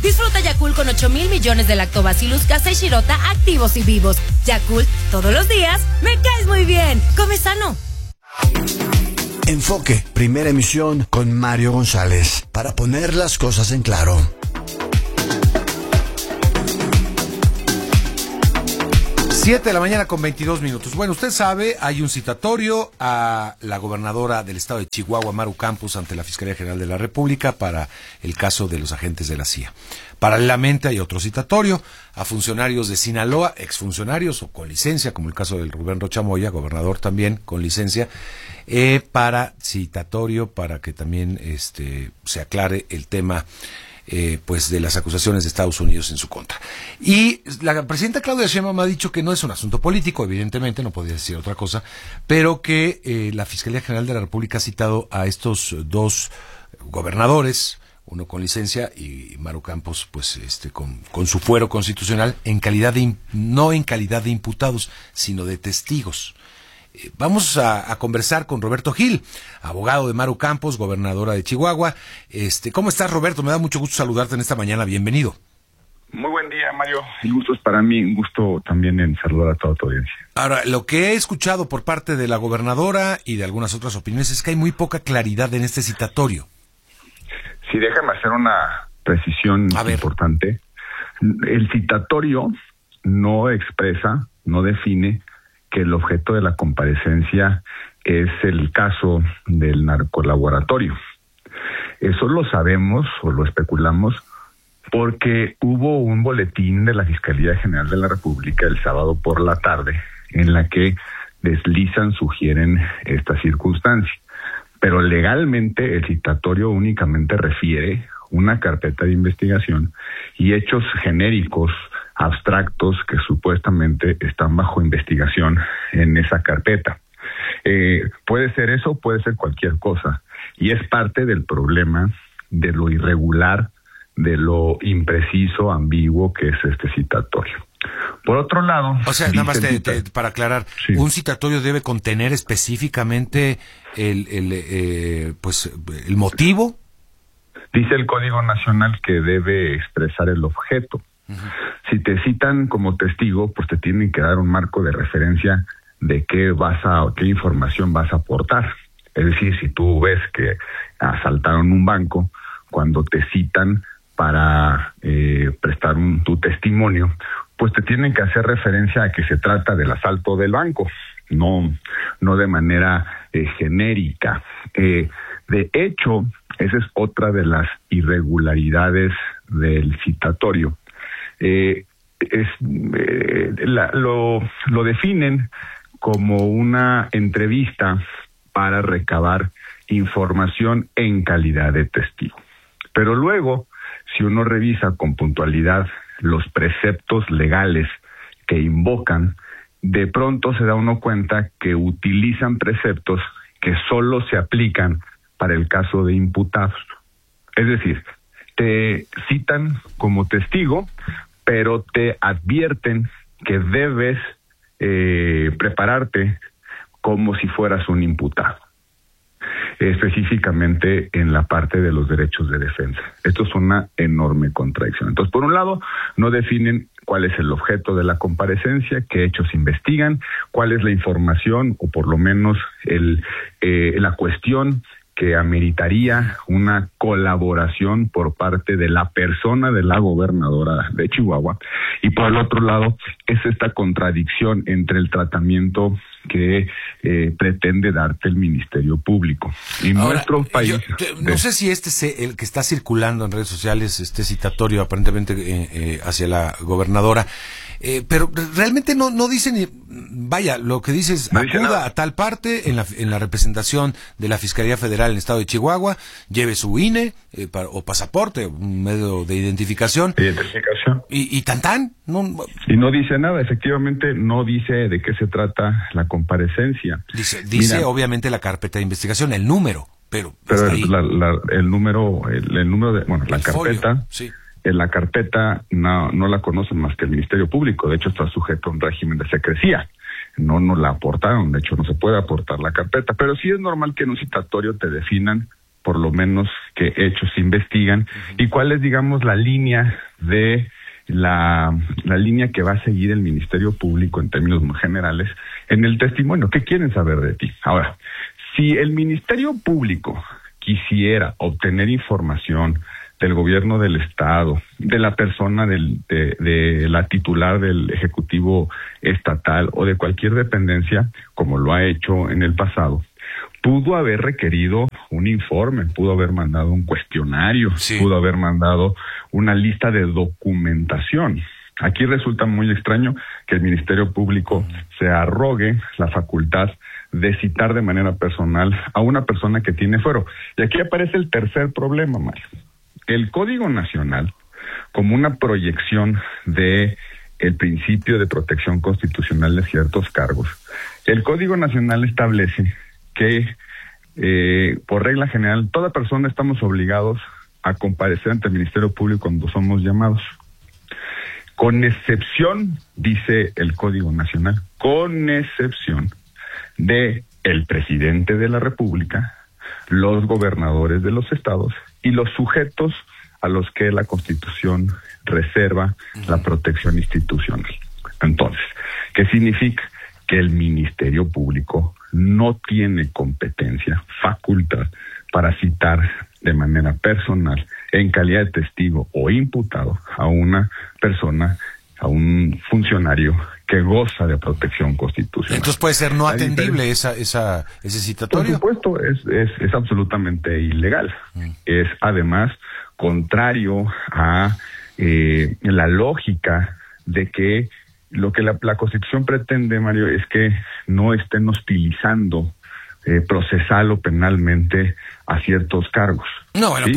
Disfruta Yakult con 8,000 millones de Lactobacillus casei shirota activos y vivos. Yakult, todos los días, me caes muy bien. Come sano. Enfoque, primera emisión con Mario González, para poner las cosas en claro. 7:22 a.m. Bueno, usted sabe, hay un citatorio a la gobernadora del estado de Chihuahua, Maru Campos, ante la Fiscalía General de la República para el caso de los agentes de la CIA. Paralelamente hay otro citatorio a funcionarios de Sinaloa, exfuncionarios o con licencia, como el caso del Rubén Rocha Moya, gobernador también con licencia, para que también se aclare el tema pues de las acusaciones de Estados Unidos en su contra. Y la presidenta Claudia Sheinbaum ha dicho que no es un asunto político, evidentemente, no podía decir otra cosa, pero que la Fiscalía General de la República ha citado a estos dos gobernadores, uno con licencia y Maru Campos pues con su fuero constitucional no en calidad de imputados, sino de testigos. Vamos a conversar con Roberto Gil, abogado de Maru Campos, gobernadora de Chihuahua. ¿Cómo estás, Roberto? Me da mucho gusto saludarte en esta mañana. Bienvenido. Muy buen día, Mario. El gusto es para mí, un gusto también en saludar a toda tu audiencia. Ahora, lo que he escuchado por parte de la gobernadora y de algunas otras opiniones es que hay muy poca claridad en este citatorio. Sí, déjame hacer una precisión importante. El citatorio no expresa, no define que el objeto de la comparecencia es el caso del narcolaboratorio. Eso lo sabemos o lo especulamos porque hubo un boletín de la Fiscalía General de la República el sábado por la tarde en la que sugieren esta circunstancia. Pero legalmente el citatorio únicamente refiere una carpeta de investigación y hechos genéricos, abstractos que supuestamente están bajo investigación en esa carpeta. Puede ser eso, puede ser cualquier cosa. Y es parte del problema de lo irregular, de lo impreciso, ambiguo que es este citatorio. Por otro lado... O sea, nada más para aclarar, sí. ¿Un citatorio debe contener específicamente el motivo? Dice el Código Nacional que debe expresar el objeto. Uh-huh. Si te citan como testigo, pues te tienen que dar un marco de referencia de qué información vas a aportar. Es decir, si tú ves que asaltaron un banco, cuando te citan para prestar tu testimonio, pues te tienen que hacer referencia a que se trata del asalto del banco, no de manera genérica. De hecho, esa es otra de las irregularidades del citatorio. Lo definen como una entrevista para recabar información en calidad de testigo. Pero luego, si uno revisa con puntualidad los preceptos legales que invocan, de pronto se da uno cuenta que utilizan preceptos que solo se aplican para el caso de imputados. Es decir, te citan como testigo, pero te advierten que debes prepararte como si fueras un imputado, específicamente en la parte de los derechos de defensa. Esto es una enorme contradicción. Entonces, por un lado, no definen cuál es el objeto de la comparecencia, qué hechos investigan, cuál es la información o por lo menos la cuestión que ameritaría una colaboración por parte de la persona de la gobernadora de Chihuahua. Y por el otro lado, es esta contradicción entre el tratamiento que pretende darte el Ministerio Público. En nuestro país... no sé si el que está circulando en redes sociales, citatorio aparentemente hacia la gobernadora, pero realmente no dice ni... Vaya, lo que dice es, acuda a tal parte en la representación de la Fiscalía Federal en el estado de Chihuahua, lleve su INE o pasaporte, un medio de identificación. Y tan. Y no dice nada, efectivamente no dice de qué se trata la comparecencia. Dice obviamente la carpeta de investigación, el número, pero el número de, bueno, la carpeta, folio, sí. En la carpeta no la conocen más que el Ministerio Público, de hecho está sujeto a un régimen de secrecía. No la aportaron, de hecho no se puede aportar la carpeta, pero sí es normal que en un citatorio te definan por lo menos qué hechos se investigan y cuál es, digamos, la línea que va a seguir el Ministerio Público en términos muy generales en el testimonio. ¿Qué quieren saber de ti? Ahora, si el Ministerio Público quisiera obtener información del gobierno del Estado, de la persona de la titular del Ejecutivo Estatal o de cualquier dependencia, como lo ha hecho en el pasado, pudo haber requerido un informe, pudo haber mandado un cuestionario, pudo haber mandado una lista de documentación. Aquí resulta muy extraño que el Ministerio Público se arrogue la facultad de citar de manera personal a una persona que tiene fuero. Y aquí aparece el tercer problema, Mario. El Código Nacional, como una proyección de el principio de protección constitucional de ciertos cargos, el Código Nacional establece que por regla general toda persona estamos obligados a comparecer ante el Ministerio Público cuando somos llamados, con excepción, dice el Código Nacional, con excepción de el presidente de la República, los gobernadores de los estados y los sujetos a los que la Constitución reserva la protección institucional. Entonces, ¿qué significa? Que el Ministerio Público no tiene competencia, facultad para citar de manera personal, en calidad de testigo o imputado, a una persona, a un funcionario que goza de protección constitucional. Entonces puede ser no atendible ese citatorio. Por supuesto, es absolutamente ilegal. Es además contrario a la lógica de que lo que la Constitución pretende, Mario, es que no estén hostilizando procesal o penalmente a ciertos cargos. No, bueno, ¿sí?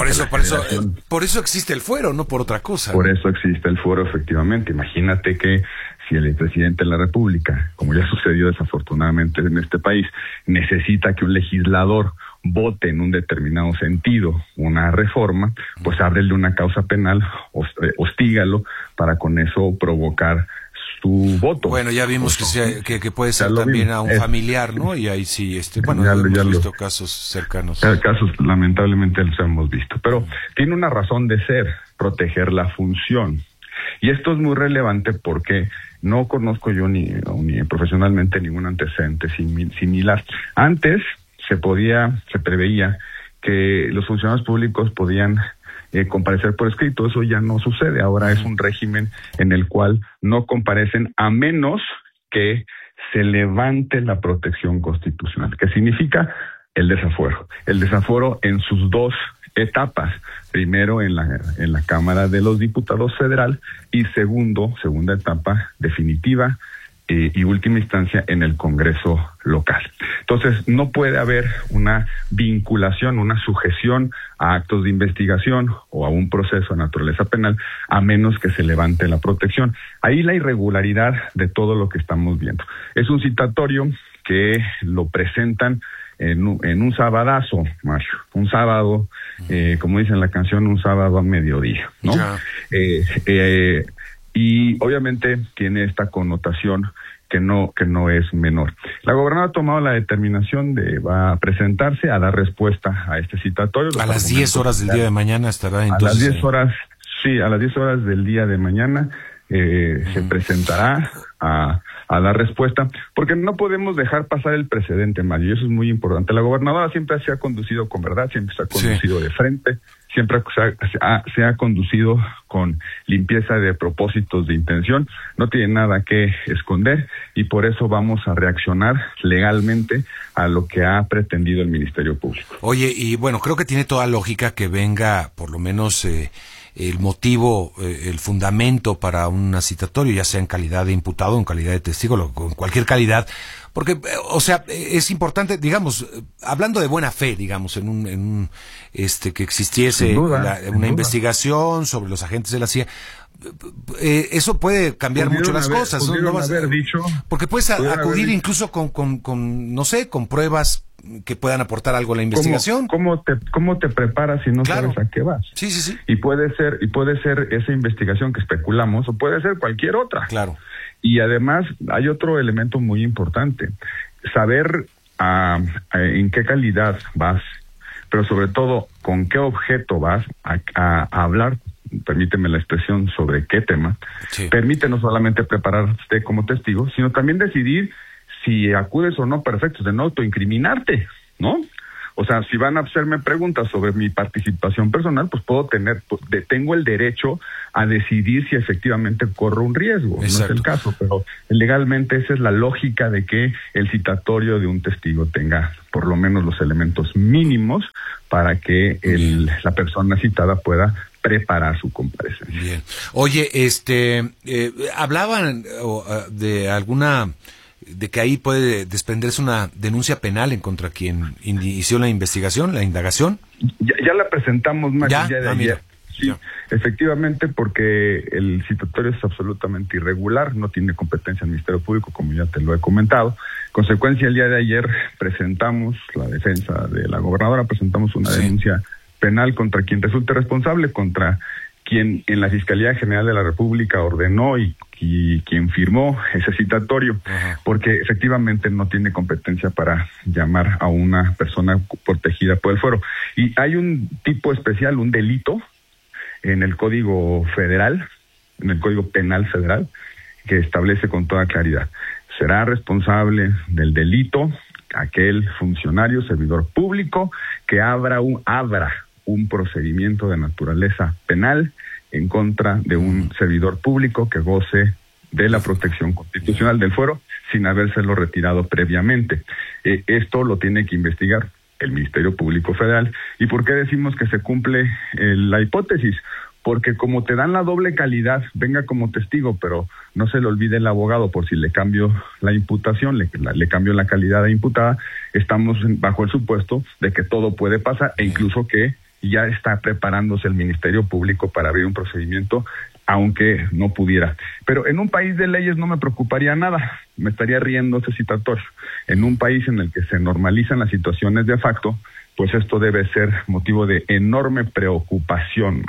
por eso existe el fuero, no por otra cosa. Por eso existe el fuero, efectivamente. Imagínate que si el presidente de la República, como ya sucedió desafortunadamente en este país, necesita que un legislador vote en un determinado sentido una reforma, pues ábrele una causa penal, hostígalo para con eso provocar tu voto. Bueno, ya vimos que puede ser también a un familiar, ¿no? Y ahí sí, bueno, ya hemos visto casos cercanos. Casos lamentablemente los hemos visto, pero tiene una razón de ser, proteger la función. Y esto es muy relevante porque no conozco yo ni profesionalmente ningún antecedente similar. Antes se preveía que los funcionarios públicos podían comparecer por escrito. Eso ya no sucede. Ahora es un régimen en el cual no comparecen a menos que se levante la protección constitucional. ¿Qué significa? El desafuero. El desafuero en sus dos etapas. Primero en la Cámara de los Diputados Federal y segunda etapa definitiva y última instancia en el Congreso local. Entonces, no puede haber una vinculación, una sujeción a actos de investigación o a un proceso de naturaleza penal, a menos que se levante la protección. Ahí la irregularidad de todo lo que estamos viendo. Es un citatorio que lo presentan en un sabadazo, Mario, un sábado, como dice en la canción, un sábado a mediodía, ¿no? Y obviamente tiene esta connotación que no es menor. La gobernadora ha tomado la determinación va a presentarse a dar respuesta a este citatorio. A las 10 horas del día de mañana estará entonces. A las 10 horas del día de mañana se presentará a dar respuesta, porque no podemos dejar pasar el precedente, Mario, y eso es muy importante. La gobernadora siempre se ha conducido con verdad, siempre se ha conducido de frente, siempre se ha conducido con limpieza de propósitos, de intención, no tiene nada que esconder, y por eso vamos a reaccionar legalmente a lo que ha pretendido el Ministerio Público. Oye, y bueno, creo que tiene toda lógica que venga, por lo menos, el motivo, el fundamento para un citatorio, ya sea en calidad de imputado, en calidad de testigo, con cualquier calidad, porque, o sea, es importante, digamos, hablando de buena fe, digamos, que existiese una investigación sobre los agentes de la CIA, eso puede cambiar mucho las cosas, ¿no? Porque puedes acudir incluso con no sé, con pruebas que puedan aportar algo a la investigación. ¿Cómo te preparas si no sabes a qué vas? Sí. Y puede ser esa investigación que especulamos, o puede ser cualquier otra. Claro. Y además hay otro elemento muy importante, saber en qué calidad vas, pero sobre todo, ¿con qué objeto vas a hablar? Permíteme la expresión, sobre qué tema. Sí. Permite no solamente prepararte como testigo, sino también decidir si acudes o no para efectos de no autoincriminarte, ¿no? O sea, si van a hacerme preguntas sobre mi participación personal, pues tengo el derecho a decidir si efectivamente corro un riesgo. Exacto. No es el caso, pero legalmente esa es la lógica de que el citatorio de un testigo tenga por lo menos los elementos mínimos para que la persona citada pueda preparar su comparecencia. Bien. Oye, hablaban de que ahí puede desprenderse una denuncia penal en contra quien inició la investigación, la indagación. Ya la presentamos más el día de ayer. Sí, ya. Efectivamente, porque el citatorio es absolutamente irregular, no tiene competencia el Ministerio Público, como ya te lo he comentado. Consecuencia, el día de ayer presentamos, la defensa de la gobernadora, presentamos una denuncia penal contra quien resulte responsable, contra quien en la Fiscalía General de la República ordenó y quien firmó ese citatorio, porque efectivamente no tiene competencia para llamar a una persona protegida por el fuero. Y hay un tipo especial, un delito en el Código Federal, en el Código Penal Federal, que establece con toda claridad: será responsable del delito aquel funcionario, servidor público, que abra un procedimiento de naturaleza penal en contra de un servidor público que goce de la protección constitucional del fuero sin habérselo retirado previamente. Esto lo tiene que investigar el Ministerio Público Federal. ¿Y por qué decimos que se cumple la hipótesis? Porque como te dan la doble calidad, venga como testigo, pero no se le olvide el abogado por si le cambio la imputación, le cambio la calidad de imputada, estamos bajo el supuesto de que todo puede pasar e incluso que ya está preparándose el Ministerio Público para abrir un procedimiento, aunque no pudiera. Pero en un país de leyes no me preocuparía nada, me estaría riendo ese citatorio. En un país en el que se normalizan las situaciones de facto, pues esto debe ser motivo de enorme preocupación,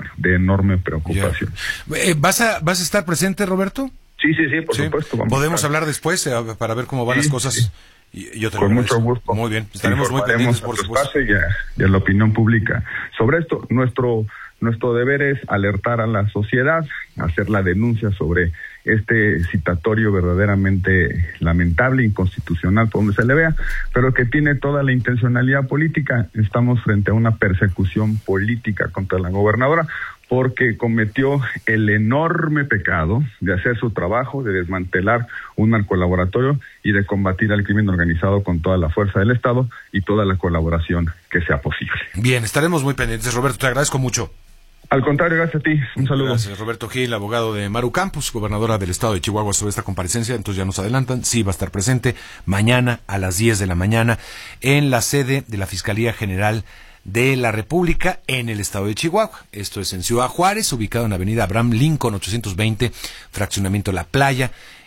¿Vas a estar presente, Roberto? Sí, por supuesto. ¿Podemos hablar después para ver cómo van las cosas? Sí. Yo te Con mucho gusto. Muy bien, estaremos muy pendientes, por supuesto. Y a la opinión pública. Sobre esto, nuestro deber es alertar a la sociedad, hacer la denuncia sobre este citatorio verdaderamente lamentable, inconstitucional, por donde se le vea, pero que tiene toda la intencionalidad política. Estamos frente a una persecución política contra la gobernadora, porque cometió el enorme pecado de hacer su trabajo, de desmantelar un narcolaboratorio y de combatir al crimen organizado con toda la fuerza del Estado y toda la colaboración que sea posible. Bien, estaremos muy pendientes, Roberto, te agradezco mucho. Al contrario, gracias a ti. Un saludo. Gracias, Roberto Gil, abogado de Maru Campos, gobernadora del estado de Chihuahua, sobre esta comparecencia. Entonces ya nos adelantan, sí va a estar presente mañana a las 10 de la mañana en la sede de la Fiscalía General de la República en el estado de Chihuahua. Esto es en Ciudad Juárez, ubicado en la avenida Abraham Lincoln 820, fraccionamiento La Playa.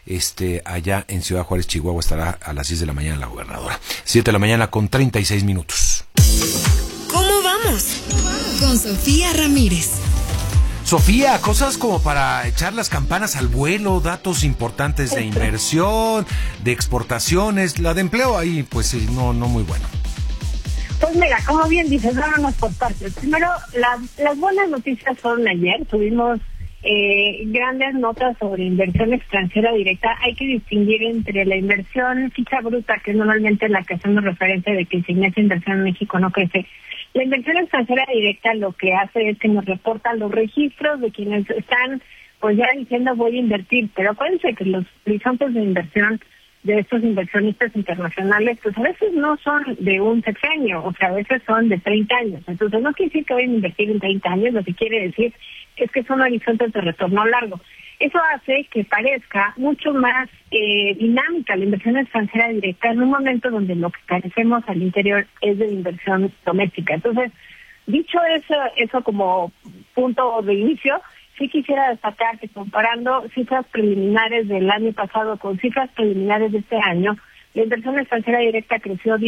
Allá en Ciudad Juárez, Chihuahua, estará a las 10 de la mañana la gobernadora. 7 de la mañana con 36 minutos. ¿Cómo vamos? Con Sofía Ramírez. Sofía, cosas como para echar las campanas al vuelo, datos importantes de inversión, de exportaciones, la de empleo ahí, pues sí, no muy bueno. Pues mira, como bien dices, vámonos por partes. Primero, las buenas noticias fueron ayer. Tuvimos grandes notas sobre inversión extranjera directa. Hay que distinguir entre la inversión ficha bruta, que es normalmente la que hacemos referencia de que si no es inversión en México no crece. La inversión extranjera directa lo que hace es que nos reporta los registros de quienes están pues ya diciendo voy a invertir. Pero acuérdense que los horizontes de inversión de estos inversionistas internacionales, pues a veces no son de un sexenio, o sea, a veces son de 30 años. Entonces no quiere decir que vayan a invertir en 30 años, lo que quiere decir es que son horizontes de retorno largo. Eso hace que parezca mucho más dinámica la inversión extranjera directa en un momento donde lo que carecemos al interior es de inversión doméstica. Entonces, dicho eso como punto de inicio, sí quisiera destacar que comparando cifras preliminares del año pasado con cifras preliminares de este año, la inversión extranjera directa creció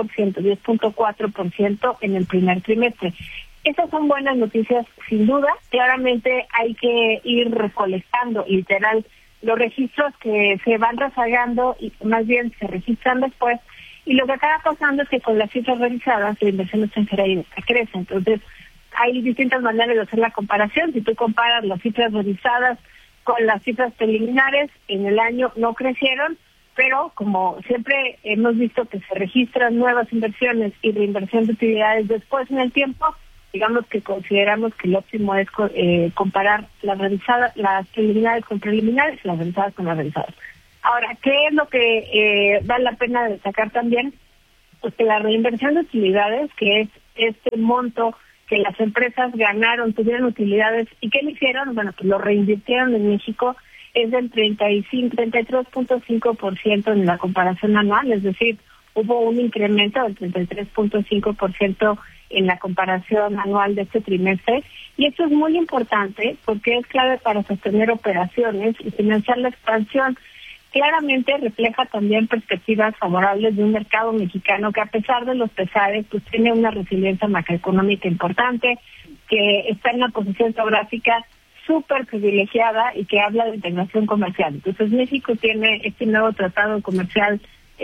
10.4% en el primer trimestre. Esas son buenas noticias, sin duda. Claramente hay que ir recolectando, literal, los registros que se van rezagando y más bien se registran después Y lo que acaba pasando es que con las cifras revisadas la inversión extranjera crece. Entonces, hay distintas maneras de hacer la comparación. Si tú comparas las cifras revisadas con las cifras preliminares, en el año no crecieron, pero como siempre hemos visto que se registran nuevas inversiones y reinversión de utilidades después en el tiempo, digamos que consideramos que lo óptimo es comparar las preliminares con preliminares y las revisadas con las revisadas. Ahora, ¿qué es lo que vale la pena destacar también? Pues que la reinversión de utilidades, que es este monto que las empresas ganaron, tuvieron utilidades, ¿y qué le hicieron? Bueno, pues lo reinvirtieron en México, es del 33.5% en la comparación anual, es decir, hubo un incremento del 33.5% en la comparación anual de este trimestre, y esto es muy importante porque es clave para sostener operaciones y financiar la expansión. Claramente refleja también perspectivas favorables de un mercado mexicano que, a pesar de los pesares, pues tiene una resiliencia macroeconómica importante, que está en una posición geográfica súper privilegiada y que habla de integración comercial. Entonces, México tiene este nuevo tratado comercial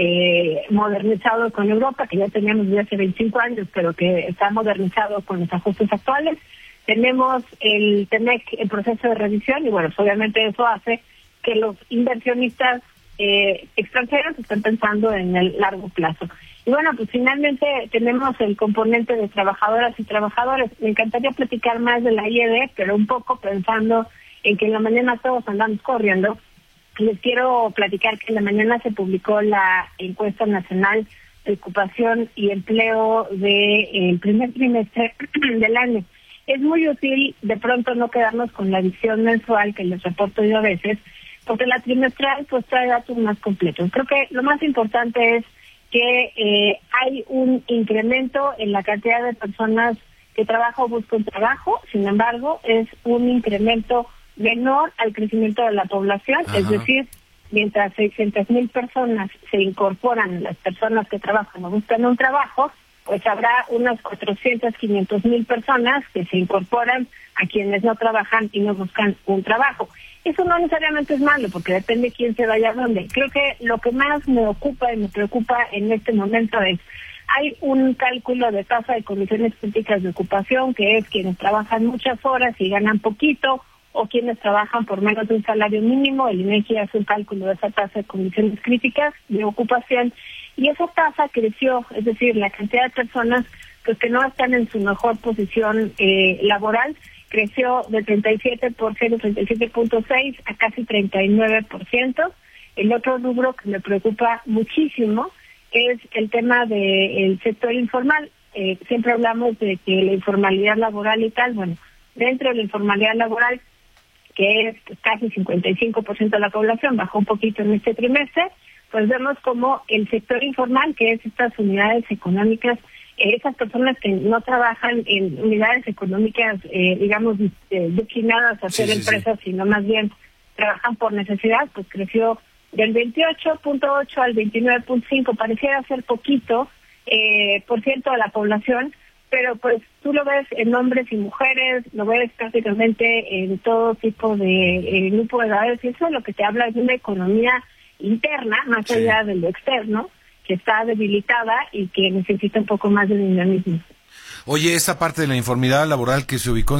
modernizado con Europa, que ya teníamos desde hace 25 años, pero que está modernizado con los ajustes actuales. Tenemos el TEMEC en proceso de revisión y, bueno, pues obviamente eso hace que los inversionistas extranjeros estén pensando en el largo plazo. Y bueno, pues finalmente tenemos el componente de trabajadoras y trabajadores. Me encantaría platicar más de la IED, pero un poco pensando en que en la mañana todos andamos corriendo. Les quiero platicar que en la mañana se publicó la encuesta nacional de ocupación y empleo del primer trimestre del año. Es muy útil de pronto no quedarnos con la visión mensual que les reporto yo a veces, porque la trimestral pues trae datos más completos. Creo que lo más importante es que hay un incremento en la cantidad de personas que trabajan o buscan trabajo, sin embargo, es un incremento menor al crecimiento de la población, es decir, mientras 600,000 personas se incorporan, las personas que trabajan o buscan un trabajo, pues habrá unas 500,000 personas que se incorporan a quienes no trabajan y no buscan un trabajo. Eso no necesariamente es malo, porque depende de quién se vaya a dónde. Creo que lo que más me ocupa y me preocupa en este momento es, hay un cálculo de tasa de condiciones críticas de ocupación, que es quienes trabajan muchas horas y ganan poquito, o quienes trabajan por menos de un salario mínimo. El INEGI hace un cálculo de esa tasa de condiciones críticas de ocupación, y esa tasa creció, es decir, la cantidad de personas pues, que no están en su mejor posición laboral, creció del 37.6% a casi 39%. El otro rubro que me preocupa muchísimo es el tema del sector informal. Siempre hablamos de que la informalidad laboral y tal, bueno, dentro de la informalidad laboral, que es casi 55% de la población, bajó un poquito en este trimestre, pues vemos como el sector informal, que es estas unidades económicas, esas personas que no trabajan en unidades económicas, digamos, destinadas a hacer empresas, sino más bien trabajan por necesidad, pues creció del 28.8 al 29.5, pareciera ser poquito por ciento de la población, pero pues tú lo ves en hombres y mujeres, lo ves prácticamente en todo tipo de grupo de edades, y eso es lo que te habla de una economía interna, más allá de lo externo, que está debilitada y que necesita un poco más de dinamismo. Oye, esta parte de la informalidad laboral que se ubicó en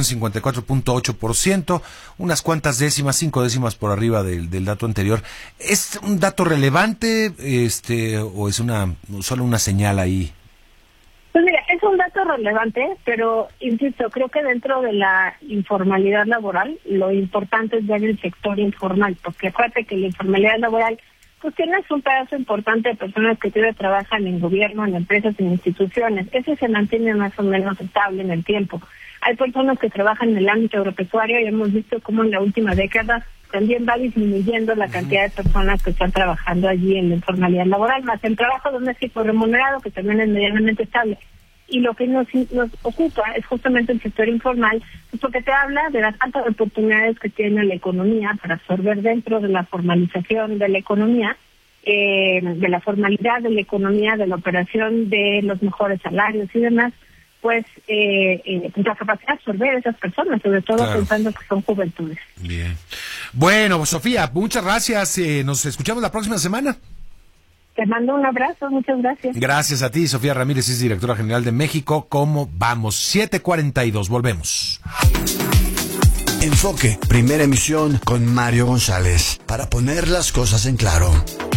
54.8%, unas cuantas décimas, 5 décimas por arriba del dato anterior, ¿es un dato relevante o es solo una señal ahí? Pues mira, es un dato relevante, pero insisto, creo que dentro de la informalidad laboral lo importante es ver el sector informal, porque acuérdate que la informalidad laboral pues tienes un pedazo importante de personas que todavía trabajan en gobierno, en empresas, en instituciones. Ese se mantiene más o menos estable en el tiempo. Hay personas que trabajan en el ámbito agropecuario y hemos visto cómo en la última década también va disminuyendo la cantidad de personas que están trabajando allí en la informalidad laboral, más el trabajo doméstico remunerado, que también es medianamente estable. Y lo que nos ocupa es justamente el sector informal, pues porque te habla de las altas oportunidades que tiene la economía para absorber dentro de la formalización de la economía, de la formalidad de la economía, de la operación de los mejores salarios y demás, pues la capacidad de absorber a esas personas, sobre todo pensando que son juventudes. Bien. Bueno, Sofía, muchas gracias. Nos escuchamos la próxima semana. Te mando un abrazo, muchas gracias. Gracias a ti, Sofía Ramírez, es directora general de México. ¿Cómo vamos? 7:42, volvemos. Enfoque, primera emisión con Mario González, para poner las cosas en claro.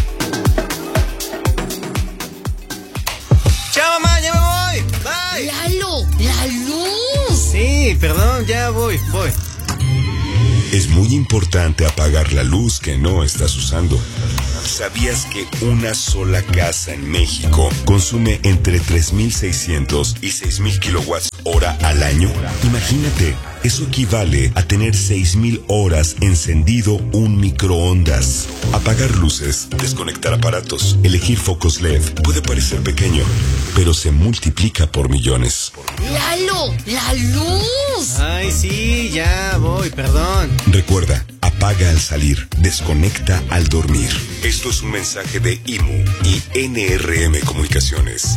¡Chao, mamá! ¡Ya me voy! ¡Bye! ¡Lalo! ¡La luz! Sí, perdón, ya voy. Es muy importante apagar la luz que no estás usando. ¿Sabías que una sola casa en México consume entre 3.600 y 6.000 kilowatts hora al año? Imagínate, eso equivale a tener 6.000 horas encendido un microondas. Apagar luces, desconectar aparatos, elegir focos LED puede parecer pequeño, pero se multiplica por millones. ¡Lalo! ¡La luz! Ay, sí, ya voy, perdón. Recuerda, apaga al salir, desconecta al dormir. Esto es un mensaje de IMU y NRM Comunicaciones.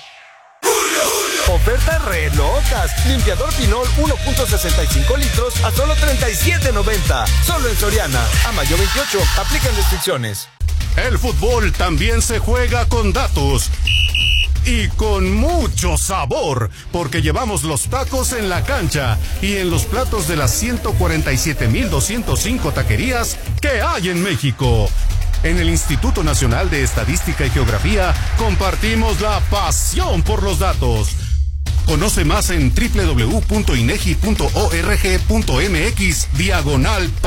Ofertas re locas. Limpiador Pinol 1.65 litros a solo $37.90. Solo en Soriana. A mayo 28. Aplican restricciones. El fútbol también se juega con datos. Y con mucho sabor, porque llevamos los tacos en la cancha y en los platos de las 147.205 taquerías que hay en México. En el Instituto Nacional de Estadística y Geografía compartimos la pasión por los datos. Conoce más en www.inegi.org.mx/.